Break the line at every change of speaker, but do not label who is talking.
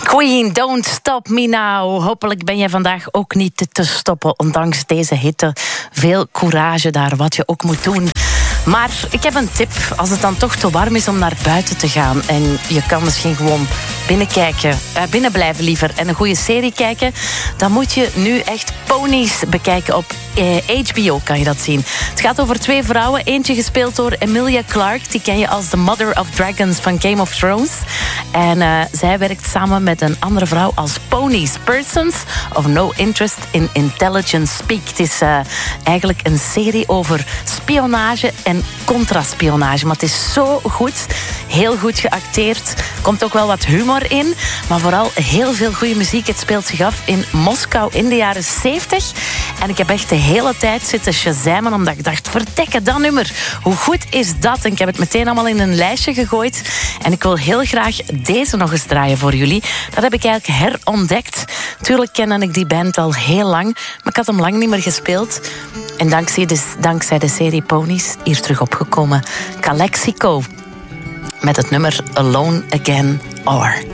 Queen, Don't Stop Me Now. Hopelijk ben je vandaag ook niet te stoppen, ondanks deze hitte. Veel courage daar, wat je ook moet doen. Maar ik heb een tip, als het dan toch te warm is om naar buiten te gaan en je kan misschien gewoon binnen blijven liever en een goede serie kijken, dan moet je nu echt Ponies bekijken op HBO, kan je dat zien. Het gaat over 2 vrouwen, eentje gespeeld door Emilia Clarke, die ken je als de Mother of Dragons van Game of Thrones. En zij werkt samen met een andere vrouw als Ponies, Persons of No Interest in Intelligence Speak. Het is eigenlijk een serie over spionage en contraspionage, maar het is zo goed, heel goed geacteerd. Komt ook wel wat humor in, maar vooral heel veel goede muziek. Het speelt zich af in Moskou in de jaren 70. En ik heb echt de hele tijd zitten shazamen, omdat ik dacht, verdekke dat nummer. Hoe goed is dat? En ik heb het meteen allemaal in een lijstje gegooid. En ik wil heel graag deze nog eens draaien voor jullie. Dat heb ik eigenlijk herontdekt. Tuurlijk kende ik die band al heel lang, maar ik had hem lang niet meer gespeeld. En dankzij de serie Ponies hier terug opgekomen. Calexico met het nummer Alone Again Or.